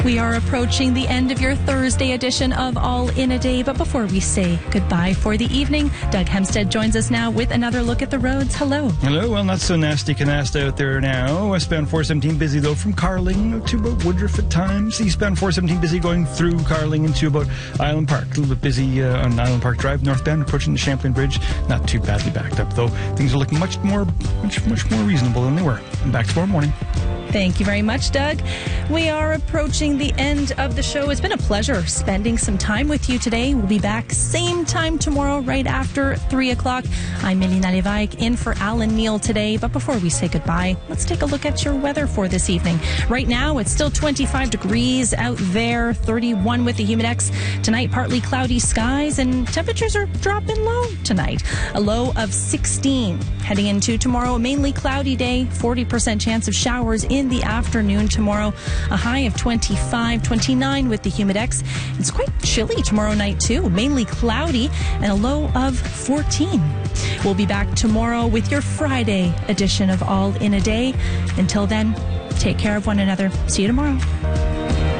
We are approaching the end of your Thursday edition of All in a Day, but before we say goodbye for the evening, Doug Hempstead joins us now with another look at the roads. Hello. Hello. Well, not so nasty canasta out there now. Westbound 417 busy, though, from Carling to about Woodruff at times. Eastbound 417 busy going through Carling into about Island Park. A little bit busy on Island Park Drive. Northbound approaching the Champlain Bridge. Not too badly backed up, though. Things are looking much more reasonable than they were. And back tomorrow morning. Thank you very much, Doug. We are approaching the end of the show. It's been a pleasure spending some time with you today. We'll be back same time tomorrow, right after 3 o'clock. I'm Melina Levaik in for Alan Neal today. But before we say goodbye, let's take a look at your weather for this evening. Right now, it's still 25 degrees out there, 31 with the Humidex. Tonight, partly cloudy skies, and temperatures are dropping low tonight. A low of 16. Heading into tomorrow, a mainly cloudy day, 40% chance of showers in the afternoon tomorrow. A high of 25, 29 with the Humidex. It's quite chilly tomorrow night too, mainly cloudy, and a low of 14. We'll be back tomorrow with your Friday edition of All in a Day. Until then, take care of one another. See you tomorrow.